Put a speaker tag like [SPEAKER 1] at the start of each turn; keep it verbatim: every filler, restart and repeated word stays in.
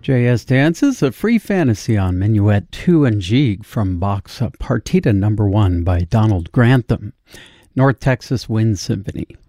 [SPEAKER 1] J S dances a free fantasy on Minuet two and Gigue from Bach's Partita number one by Donald Grantham. North Texas Wind Symphony.